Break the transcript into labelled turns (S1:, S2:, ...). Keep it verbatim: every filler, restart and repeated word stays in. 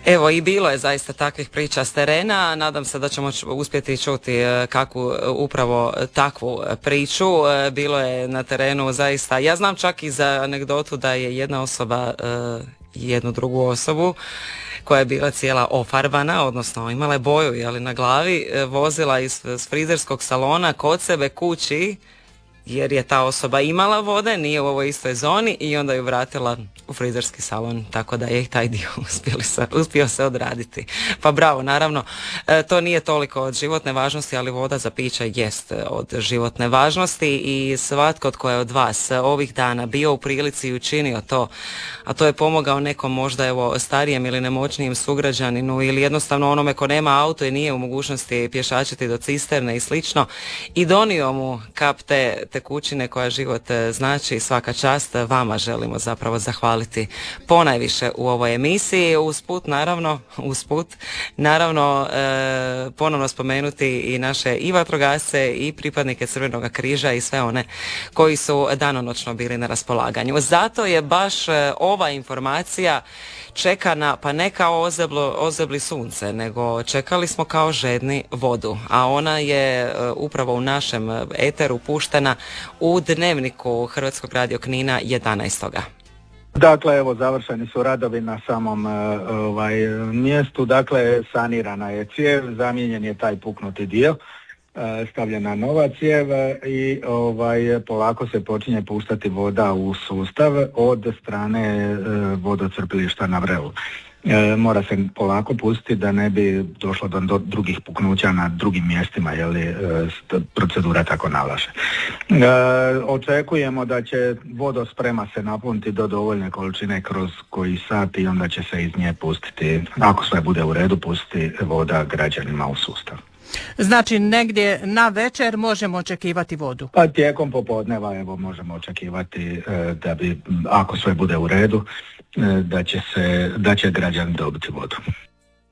S1: Evo, i bilo je zaista takvih priča s terena. Nadam se da ćemo uspjeti čuti kakvu upravo takvu priču. Bilo je na terenu zaista, ja znam čak i za anegdotu da je jedna osoba jednu drugu osobu koja je bila cijela ofarbana, odnosno imala je boju jeli, na glavi, vozila iz frizerskog salona kod sebe kući, jer je ta osoba imala vode, nije u ovoj istoj zoni, i onda ju vratila u frizerski salon, tako da je i taj dio uspjeli se, uspio se odraditi. Pa bravo, naravno, e, to nije toliko od životne važnosti, ali voda za piće jest od životne važnosti i svatko tko je od vas ovih dana bio u prilici i učinio to, a to je pomogao nekom možda evo starijem ili nemoćnijem sugrađaninu ili jednostavno onome ko nema auto i nije u mogućnosti pješačiti do cisterne i slično, i donio mu kap te tekućine koja život znači, svaka čast, vama želimo zapravo zahvaliti ponajviše u ovoj emisiji. Usput naravno, usput naravno e, ponovno spomenuti i naše i vatrogasce i pripadnike Crvenog križa i sve one koji su danonoćno bili na raspolaganju. Zato je baš e, ova informacija čekana, pa ne kao ozeblo, ozebli sunce, nego čekali smo kao žedni vodu, a ona je uh, upravo u našem eteru puštena u dnevniku Hrvatskog radio Knina jedanaestoga
S2: Dakle, evo, završeni su radovi na samom ovaj, mjestu, dakle, sanirana je cijev, zamijenjen je taj puknuti dio, stavljena nova cijev i ovaj, polako se počinje puštati voda u sustav od strane vodocrpilišta na Vrelu. E, mora se polako pustiti da ne bi došlo do, do drugih puknuća na drugim mjestima, jer e, procedura tako nalaže. E, očekujemo da će vodosprema se napuniti do dovoljne količine kroz koji sat i onda će se iz nje pustiti, ako sve bude u redu, pustiti voda građanima u sustav.
S3: Znači negdje na večer možemo očekivati vodu?
S2: Pa tijekom popodneva evo možemo očekivati e, da bi, ako sve bude u redu, e, da će se, da će građani dobiti vodu.